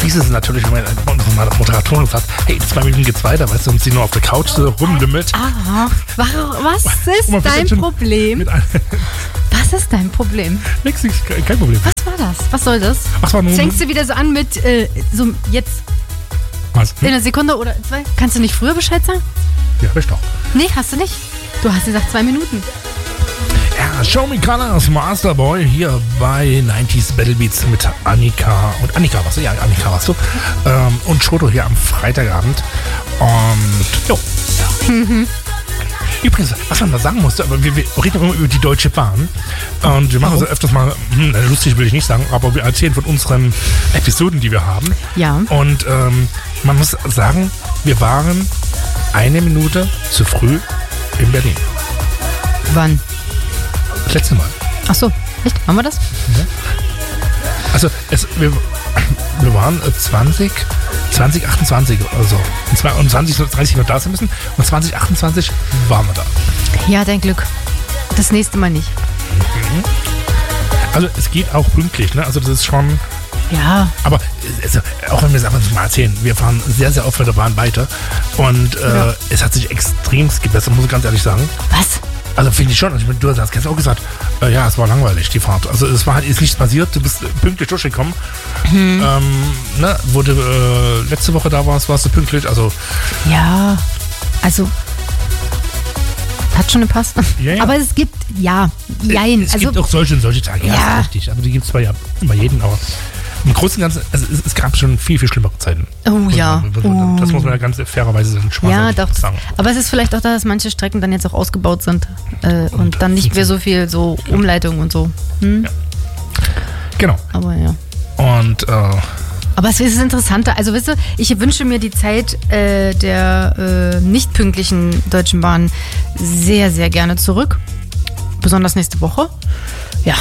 fies ist es natürlich, wenn man Moderatorin sagt, hey, 2 Minuten geht's weiter, weißt du, und sie nur auf der Couch so rumlümmelt. Was ist dein Problem? Was ist dein Problem? Nix, kein Problem. Was war das? Was soll das? Fängst du wieder so an mit so jetzt was? In einer Sekunde oder 2? Kannst du nicht früher Bescheid sagen? Ja, hab ich doch. Nee, hast du nicht. Du hast gesagt 2 Minuten. Ja, Show Me Colors, Masterboy hier bei 90s Battle Beats mit Annika. Und Annika warst du? Ja, Annika warst du. Und Schoto hier am Freitagabend. Und jo. Übrigens, was man da sagen musste, aber wir reden immer über die Deutsche Bahn. Und wir machen das öfters mal, lustig will ich nicht sagen, aber wir erzählen von unseren Episoden, die wir haben. Ja. Und man muss sagen, wir waren 1 Minute zu früh in Berlin. Wann? Das letzte Mal. Ach so, echt? Haben wir das? Ja. Also wir waren 2028 oder so. Und 2030 noch da sein müssen. Und 2028 waren wir da. Ja, dein Glück. Das nächste Mal nicht. Also es geht auch pünktlich, ne? Also das ist schon... Ja. Aber also, auch wenn wir es einfach mal erzählen, wir fahren sehr, sehr oft mit der Bahn weiter. Und es hat sich extremst gebessert, muss ich ganz ehrlich sagen. Was? Also finde ich schon. Also, du hast gestern auch gesagt, ja, es war langweilig, die Fahrt. Also es war halt ist nichts passiert, du bist pünktlich durchgekommen. Wo du letzte Woche da warst du pünktlich. Also ja, also hat schon gepasst. Ja. Aber es gibt, es gibt auch solche Tage, ja, ist richtig. Aber die gibt es zwar ja immer jeden, aber im Großen und Ganzen, also es gab schon viel, viel schlimmere Zeiten. Oh ja. Das muss man ja ganz fairerweise sagen. Aber es ist vielleicht auch da, dass manche Strecken dann jetzt auch ausgebaut sind und dann nicht mehr so viel so Umleitung und so. Ja. Genau. Aber ja. Und aber es ist interessanter. Also wisst ihr, ich wünsche mir die Zeit der nicht pünktlichen Deutschen Bahn sehr, sehr gerne zurück. Besonders nächste Woche. Ja.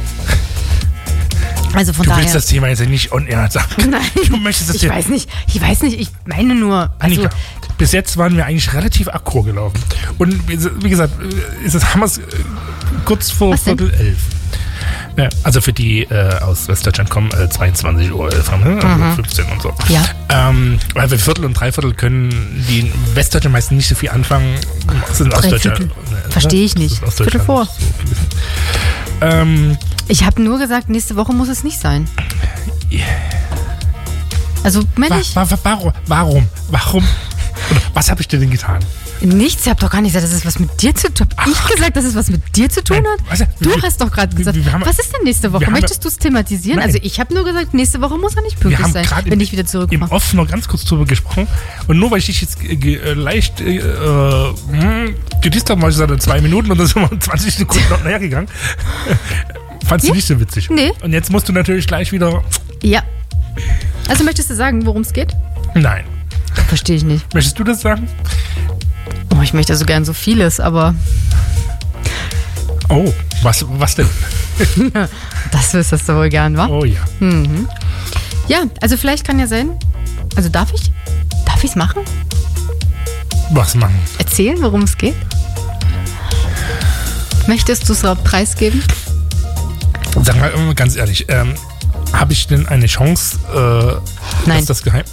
Also von daher. Du willst das Thema jetzt nicht on air sagen. Nein, du möchtest das ich weiß nicht, ich meine nur. Also Annika, bis jetzt waren wir eigentlich relativ akkord gelaufen. Und wie gesagt, haben wir es kurz vor 10:45. Ja, also für die aus Westdeutschland kommen 22:11 Uhr, also 15 und so. Ja. Weil wir Viertel und Dreiviertel können die Westdeutschen meistens nicht so viel anfangen. Das sind Ostdeutsche. Verstehe ich nicht. Viertel vor. So ich habe nur gesagt, nächste Woche muss es nicht sein. Yeah. Also, meine ich. Warum? Oder was habe ich dir denn getan? Nichts, ich habe doch gar nicht gesagt, dass es was mit dir zu tun hat. Ich gesagt, dass es was mit dir zu tun hat? Du hast doch gerade gesagt, was ist denn nächste Woche? Möchtest du es thematisieren? Nein. Also ich habe nur gesagt, nächste Woche muss er nicht pünktlich sein, wenn ich wieder zurückkomme. Im Off noch ganz kurz drüber gesprochen. Und nur weil ich dich jetzt leicht gedisst habe, weil ich gesagt 2 Minuten und dann sind wir 20 Sekunden noch näher gegangen. Fandst du nicht so witzig? Nee. Und jetzt musst du natürlich gleich wieder... Ja. Also möchtest du sagen, worum es geht? Nein. Verstehe ich nicht. Möchtest du das sagen? Oh, ich möchte so gern so vieles, aber... Oh, was denn? Das wüsstest du wohl gern, wa? Oh ja. Mhm. Ja, also vielleicht kann ja sein... Also darf ich? Darf ich es machen? Was machen? Erzählen, worum es geht? Möchtest du es überhaupt preisgeben? Sag mal ganz ehrlich, habe ich denn eine Chance, Nein. ist das geheim?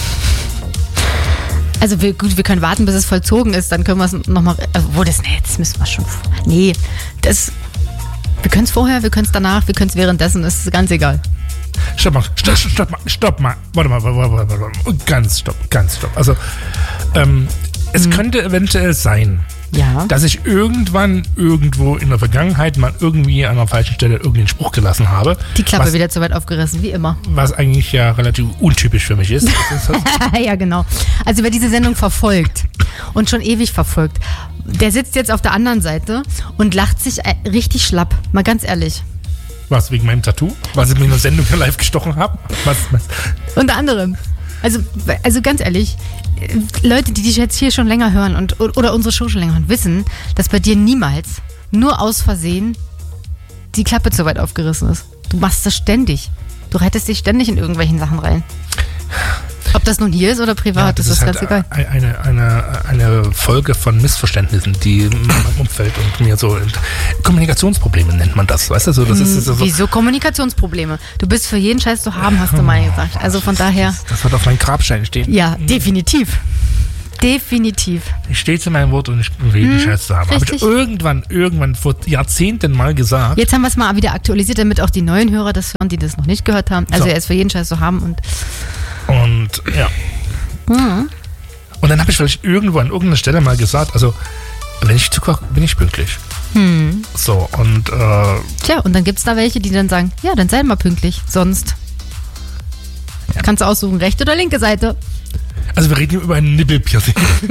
Also wir können warten, bis es vollzogen ist, dann können wir es nochmal... Jetzt müssen wir schon... Nee, wir können es vorher, wir können es danach, wir können es währenddessen, das ist ganz egal. Stopp mal. Warte mal. Ganz stopp. Also, es könnte eventuell sein, dass ich irgendwann irgendwo in der Vergangenheit mal irgendwie an der falschen Stelle irgendeinen Spruch gelassen habe. Die Klappe wieder zu weit aufgerissen, wie immer. Was eigentlich ja relativ untypisch für mich ist. Ja, genau. Also wer diese Sendung verfolgt und schon ewig verfolgt, der sitzt jetzt auf der anderen Seite und lacht sich richtig schlapp. Mal ganz ehrlich. Was, wegen meinem Tattoo? Was ich mir in der Sendung live gestochen habe? Was? Unter anderem. Also ganz ehrlich, Leute, die dich jetzt hier schon länger hören oder unsere Show schon länger hören, wissen, dass bei dir niemals, nur aus Versehen, die Klappe zu weit aufgerissen ist. Du machst das ständig. Du rettest dich ständig in irgendwelchen Sachen rein. Ob das nun hier ist oder privat, das ist halt ganz egal. Eine Folge von Missverständnissen, die in meinem Umfeld und mir so... Kommunikationsprobleme nennt man das, weißt du? So, das ist so, wieso Kommunikationsprobleme? Du bist für jeden Scheiß zu haben, hast du mal gesagt. Also von daher... Das wird auf meinem Grabstein stehen. Ja, definitiv. Definitiv. Ich stehe zu meinem Wort und ich will jeden Scheiß zu haben. Habe ich irgendwann vor Jahrzehnten mal gesagt. Jetzt haben wir es mal wieder aktualisiert, damit auch die neuen Hörer das hören, die das noch nicht gehört haben. Also er ist für jeden Scheiß zu haben und ja. Mhm. Und dann habe ich vielleicht irgendwo an irgendeiner Stelle mal gesagt, also wenn ich zukoche, bin ich pünktlich. So, und tja, und dann gibt es da welche, die dann sagen, ja, dann sei mal pünktlich, sonst kannst du aussuchen, rechte oder linke Seite. Also wir reden hier über ein Nippelpiercing.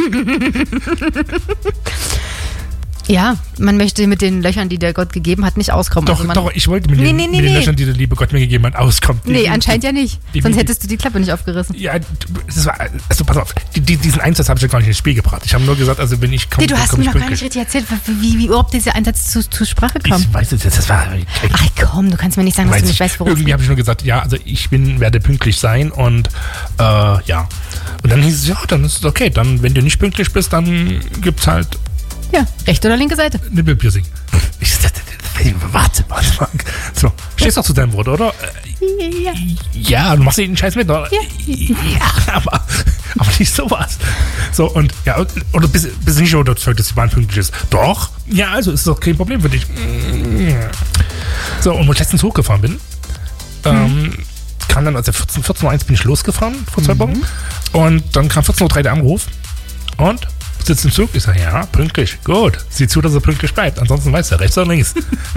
Ja, man möchte mit den Löchern, die der Gott gegeben hat, nicht auskommen. Doch, ich wollte mit den Löchern, die der liebe Gott mir gegeben hat, auskommen. Nee, anscheinend ja nicht. Sonst hättest du die Klappe nicht aufgerissen. Ja, also pass auf, diesen Einsatz habe ich ja gar nicht ins Spiel gebracht. Ich habe nur gesagt, also wenn ich komme, nee, du hast mir noch gar nicht richtig erzählt, wie überhaupt dieser Einsatz zur Sprache kam. Ich weiß es jetzt, das war... Ach komm, du kannst mir nicht sagen, dass du nicht weißt, worum es geht. Irgendwie habe ich nur gesagt, ja, also ich werde pünktlich sein und ja. Und dann hieß es, ja, dann ist es okay. Dann, wenn du nicht pünktlich bist, dann gibt's halt... Ja, rechte oder linke Seite. Nippelpiercing. Warte. So, stehst doch zu deinem Wort, oder? Ja. Ja, du machst jeden Scheiß mit, oder? Ja, aber nicht sowas. So, und ja, oder bist du nicht überzeugt, dass die Bahn pünktlich ist? Doch. Ja, also ist doch kein Problem für dich. So, und wo ich letztens hochgefahren bin, kam dann, also 14.01 Uhr bin ich losgefahren, vor 2 Wochen. Und dann kam 14.03 Uhr der Anruf. Und? Sitzt im Zug? Ich sage, ja, pünktlich. Gut. Sieh zu, dass er pünktlich bleibt. Ansonsten weiß er, rechts oder links.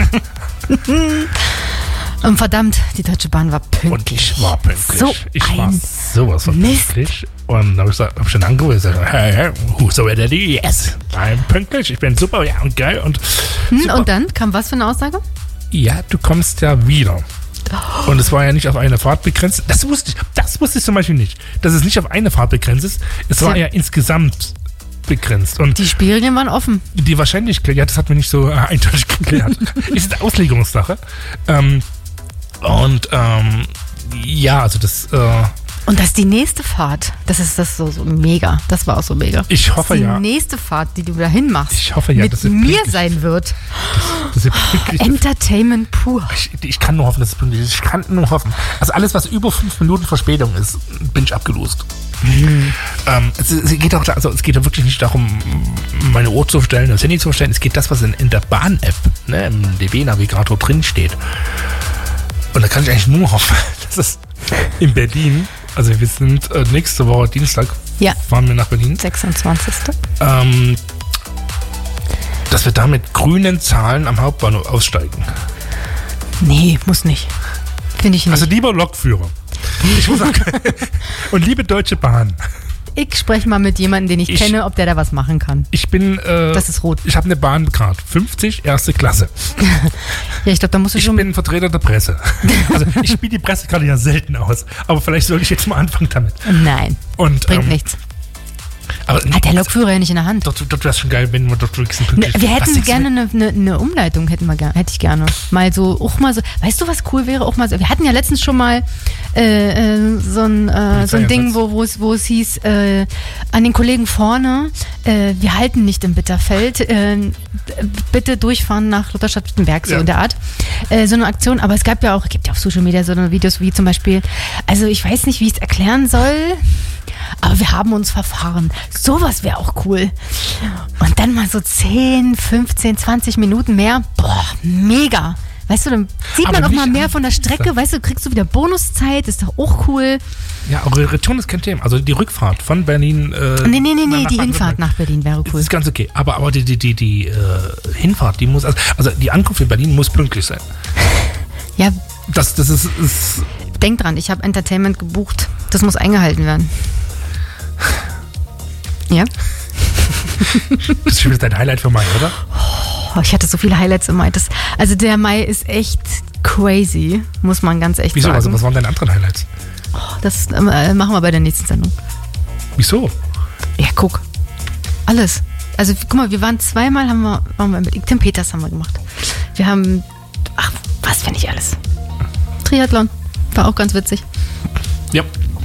Und verdammt, die Deutsche Bahn war pünktlich. Und ich war pünktlich. Ich war sowas von Mist. pünktlich. Und dann habe ich dann angerufen und gesagt, hey, who's already ready? Yes, I'm pünktlich. Ich bin super, ja, und geil. Und dann kam was für eine Aussage? Ja, du kommst ja wieder. Und es war ja nicht auf eine Fahrt begrenzt. Das wusste ich zum Beispiel nicht. Dass es nicht auf eine Fahrt begrenzt ist. Es war ja insgesamt begrenzt. Und die Spielregeln waren offen. Die Wahrscheinlichkeit, ja, das hat mir nicht so eindeutig geklärt. Ist eine Auslegungssache. Ja, also das... Und das ist die nächste Fahrt. Das ist das so mega. Das war auch so mega. Ich hoffe ja. Die nächste Fahrt, die du dahin machst. Ich hoffe ja, dass es mit mir sein wird. Das Entertainment pur. Ich kann nur hoffen, dass es pünktlich ist. Ich kann nur hoffen. Also alles, was über 5 Minuten Verspätung ist, bin ich abgelost. Es geht ja wirklich nicht darum, meine Uhr zu stellen, das Handy zu stellen. Es geht das, was in der Bahn-App, ne, im DB-Navigator drin steht. Und da kann ich eigentlich nur hoffen, dass es in Berlin, also wir sind nächste Woche Dienstag, fahren wir nach Berlin. 26. Dass wir da mit grünen Zahlen am Hauptbahnhof aussteigen. Nee, muss nicht. Finde ich nicht. Also lieber Lokführer. Ich muss sagen, und liebe Deutsche Bahn. Ich spreche mal mit jemandem, den ich kenne, ob der da was machen kann. Ich bin... das ist rot. Ich habe eine Bahncard. 50, erste Klasse. Ja, ich glaube, da musst du schon... Ich bin Vertreter der Presse. Also ich spiele die Presse gerade ja selten aus. Aber vielleicht sollte ich jetzt mal anfangen damit. Nein, bringt nichts. Aber hat der Lokführer ja nicht in der Hand. Dort wäre es schon geil, wenn wir dort wirklich pünktlich... Wir hätten gerne eine Umleitung, hätte ich gerne. Mal so, weißt du, was cool wäre? Auch mal so, wir hatten ja letztens schon mal so ein Ding, wo es hieß, an den Kollegen vorne, wir halten nicht im Bitterfeld, bitte durchfahren nach Lutherstadt-Wittenberg, so in der Art. So eine Aktion, aber es gibt ja auf Social Media so eine Videos wie zum Beispiel, also ich weiß nicht, wie ich es erklären soll, aber wir haben uns verfahren. Sowas wäre auch cool. Und dann mal so 10, 15, 20 Minuten mehr. Boah, mega. Weißt du, dann sieht man auch mal mehr von der Strecke. Weißt du, kriegst du wieder Bonuszeit. Ist doch auch cool. Ja, aber Return ist kein Thema. Also die Rückfahrt von Berlin... Nee, die Hinfahrt nach Berlin wäre cool. Das ist ganz okay. Aber die Hinfahrt, die muss... Also die Ankunft in Berlin muss pünktlich sein. Ja. Das ist... Denk dran, ich habe Entertainment gebucht. Das muss eingehalten werden. Ja? Das ist schon wieder dein Highlight für Mai, oder? Oh, ich hatte so viele Highlights im Mai. Also der Mai ist echt crazy, muss man ganz echt sagen. Wieso? Also was waren deine anderen Highlights? Oh, das machen wir bei der nächsten Sendung. Wieso? Ja, guck. Alles. Also guck mal, wir waren zweimal, waren wir mit Tim Peters haben wir gemacht. Wir haben, was finde ich alles? Triathlon. War auch ganz witzig. Ja.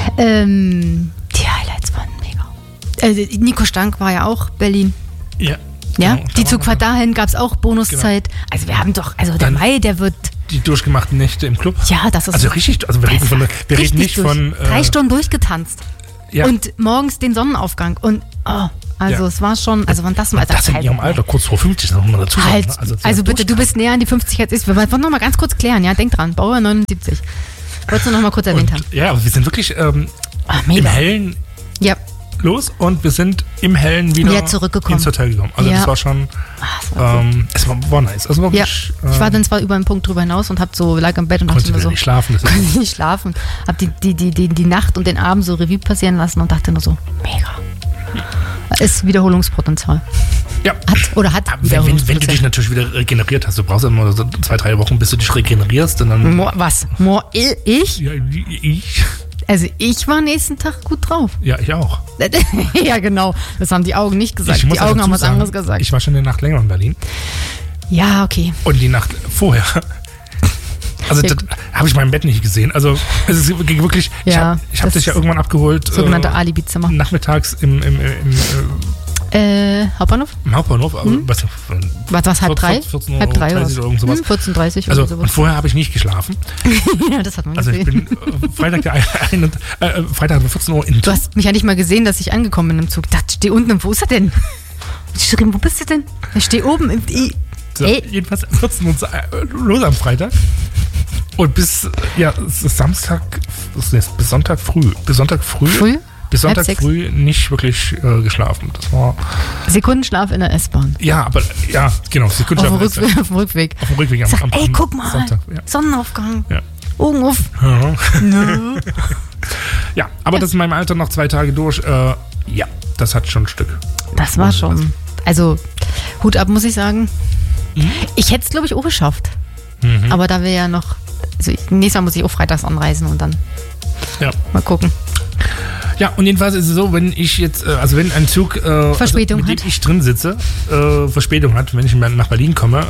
Die Highlights waren mega. Nico Stank war ja auch Berlin. Ja. Ja, genau, die Zugfahrt dahin gab es auch Bonuszeit. Genau. Also wir haben doch, der Mai, der wird... Die durchgemachten Nächte im Club. Ja, das ist... Also richtig, wir reden nicht von... 3 Stunden durchgetanzt. Ja. Und morgens den Sonnenaufgang. Und, es war schon... Also, das in ihrem Alter, kurz vor 50, noch mal dazu sagen. Also bitte, du bist näher an die 50 als ich. Wir wollen noch mal ganz kurz klären, ja? Denk dran, Baujahr 79. Wolltest du noch mal kurz erwähnt haben. Ja, aber wir sind wirklich im Hellen... Ja. Los und wir sind im Hellen wieder zurückgekommen. Ins Hotel gekommen. Also das war schon, es war nice. Also wirklich, ich war dann zwar über einen Punkt drüber hinaus und lag im Bett und dachte mir so, nicht schlafen. Konnte nicht schlafen. Hab die Nacht und den Abend so Revue passieren lassen und dachte nur so, mega. Ist Wiederholungspotenzial. Ja. Hat wenn du dich natürlich wieder regeneriert hast, du brauchst immer so 2-3 Wochen, bis du dich regenerierst. Und dann was? Ich? Ja, ich. Also ich war nächsten Tag gut drauf. Ja, ich auch. Ja, genau. Das haben die Augen nicht gesagt. Die Augen haben was anderes gesagt. Ich war schon eine Nacht länger in Berlin. Ja, okay. Und die Nacht vorher. Also das habe ich mein Bett nicht gesehen. Also es ist wirklich, ich habe dich ja irgendwann abgeholt. Sogenannte Alibi-Zimmer. Nachmittags im Hauptbahnhof? Im Hauptbahnhof, was, halb 3? 14:30 oder irgend sowas. 14:30 oder sowas. Und vorher habe ich nicht geschlafen. Ja, das hat man gesehen. Also ich bin Freitag um 14 Uhr in den Zug. Du hast mich ja nicht mal gesehen, dass ich angekommen bin im Zug. Ich stehe unten, wo ist er denn? Wo bist du denn? Ich stehe oben im... Jedenfalls 14 Uhr los am Freitag. Und bis Samstag, bis Sonntag früh. Bis Sonntag früh nicht wirklich geschlafen. Das war Sekundenschlaf in der S-Bahn. Ja, aber genau, Sekundenschlaf auf dem Rückweg. Auf dem Rückweg am guck mal, Sonntag, Sonnenaufgang. Ja. Augen auf. Ja, aber das in meinem Alter noch 2 Tage durch. Das hat schon ein Stück. Das war schon. Also, Hut ab, muss ich sagen. Ich hätte es, glaube ich, auch geschafft. Aber da wir ja noch... Also nächstes Mal muss ich auch freitags anreisen und dann mal gucken. Ja, und jedenfalls ist es so, wenn ich jetzt, wenn ein Zug, Verspätung mit dem ich drin sitze, Verspätung hat, wenn ich nach Berlin komme,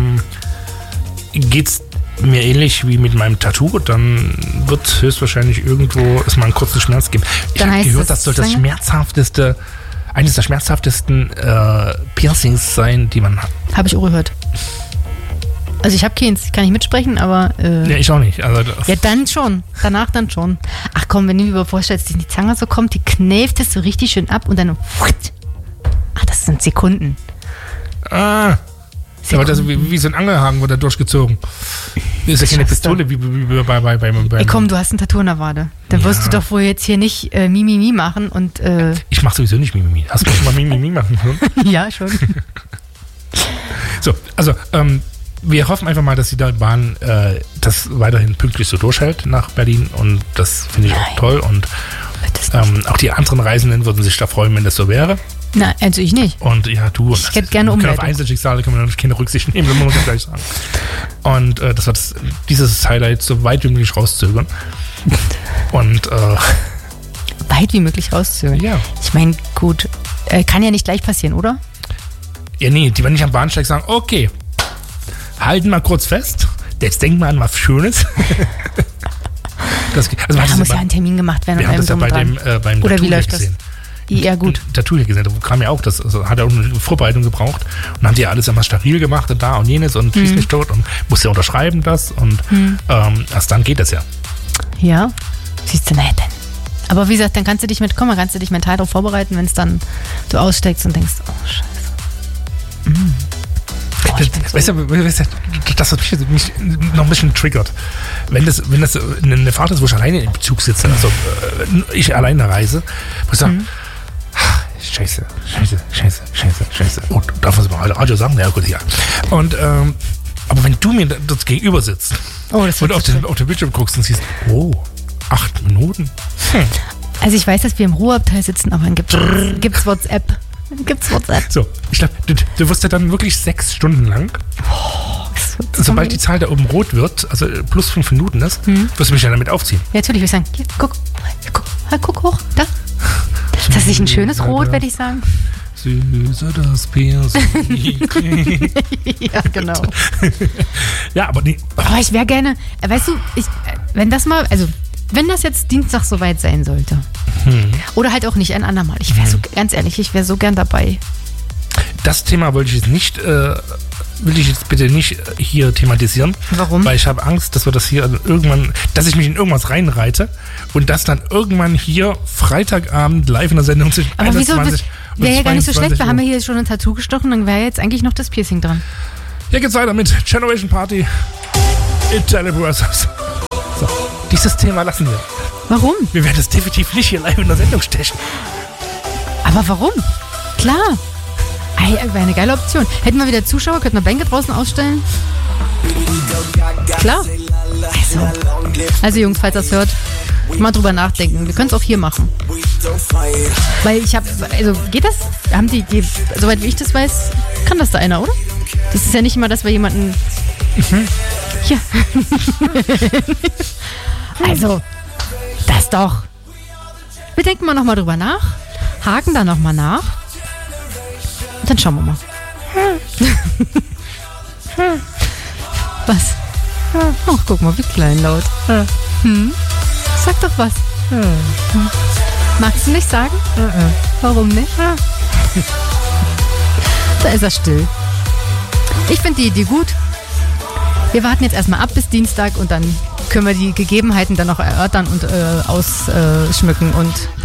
geht's mir ähnlich wie mit meinem Tattoo, dann wird höchstwahrscheinlich irgendwo es mal einen kurzen Schmerz geben. Ich habe gehört, das soll eines der schmerzhaftesten Piercings sein, die man hat. Habe ich auch gehört. Also ich habe keins, kann ich mitsprechen, aber... ja, ich auch nicht. Also ja, dann schon. Danach dann schon. Ach komm, wenn du dir vorstellst, die Zange so kommt, die knäft es so richtig schön ab und dann... Ach, das sind Sekunden. Aber das ist wie so ein Angelhaken wird da durchgezogen. Das ist ja keine Pistole wie bei komm, du hast ein Tattoo in der Wade. Dann wirst du doch wohl jetzt hier nicht Mimimi machen und... Ich mach sowieso nicht Mimimi. Hast du schon mal Mimimi machen können? Ja, schon. So, also, wir hoffen einfach mal, dass die Bahn das weiterhin pünktlich so durchhält nach Berlin und das finde ich auch toll und auch die anderen Reisenden würden sich da freuen, wenn das so wäre. Nein, also ich nicht. Und ja, du. Ich hätte gerne Umleitung. Auf Einzelschicksale kann man natürlich keine Rücksicht nehmen, das muss man gleich sagen. Und das wird dieses Highlight so weit wie möglich rauszögern. Und weit wie möglich rauszögern? Ja. Ich meine, gut, kann ja nicht gleich passieren, oder? Ja, nee, die werden nicht am Bahnsteig sagen, okay, halten mal kurz fest, jetzt denken wir an was Schönes. Da muss ja ein Termin gemacht werden. Wir haben das ja beim oder wie läuft das? Ja, gut. Tattoo hier gesehen, da kam ja auch, das hat ja auch eine Vorbereitung gebraucht und dann haben die ja alles immer steril gemacht und da und jenes und schieß mich tot und musst ja unterschreiben das und erst dann geht das ja. Ja, siehst du, naja denn. Aber wie gesagt, dann kannst du dich mental darauf vorbereiten, wenn es dann du aussteigst und denkst, oh Scheiße. Weißt du, das hat mich noch ein bisschen triggert. Wenn das eine Fahrt ist, wo ich alleine im Zug sitze, also ich alleine reise, wo ich sage, Scheiße. Oh, darf man es mal Radio sagen? Ja, gut, ja. Und, aber wenn du mir das gegenüber sitzt und auf den Bildschirm guckst und siehst, 8 Minuten? Also ich weiß, dass wir im Ruheabteil sitzen, aber dann gibt's WhatsApp. So, ich glaube, du wirst ja dann wirklich 6 Stunden lang, sobald die Zahl da oben rot wird, also plus 5 Minuten ist, wirst du mich ja damit aufziehen. Ja, natürlich, ich würde sagen, hier, guck hoch, da. Ist das nicht ein schönes Rot, werde ich sagen? Süße das Piercing. Ja, genau. Ja, aber nee. Aber ich wäre gerne, weißt du, wenn das mal, also wenn das jetzt Dienstag soweit sein sollte. Oder halt auch nicht, ein andermal. Ich wäre ganz ehrlich, ich wäre so gern dabei. Das Thema will ich jetzt bitte nicht hier thematisieren. Warum? Weil ich habe Angst, dass wir das hier dass ich mich in irgendwas reinreite und das dann irgendwann hier Freitagabend live in der Sendung zwischen 21 und wäre ja gar nicht so schlecht, wir Uhr. haben ja hier schon ein Tattoo gestochen, dann wäre jetzt eigentlich noch das Piercing dran. Hier geht's weiter mit Generation Party Italian Brothers. So, dieses Thema lassen wir. Warum? Wir werden es definitiv nicht hier live in der Sendung stechen. Aber warum? Klar. Wäre eine geile Option. Hätten wir wieder Zuschauer, könnten wir Bänke draußen ausstellen? Klar. Also Jungs, falls ihr das hört, mal drüber nachdenken. Wir können es auch hier machen. Weil geht das? Haben die, soweit wie ich das weiß, kann das da einer, oder? Das ist ja nicht immer, dass wir jemanden... Hier. Also, das doch. Wir denken mal nochmal drüber nach, haken da nochmal nach und dann schauen wir mal. Was? Ach, guck mal, wie kleinlaut. Sag doch was. Magst du nicht sagen? Warum nicht? Da ist er still. Ich finde die Idee gut. Wir warten jetzt erstmal ab bis Dienstag und dann können wir die Gegebenheiten dann noch erörtern und ausschmücken und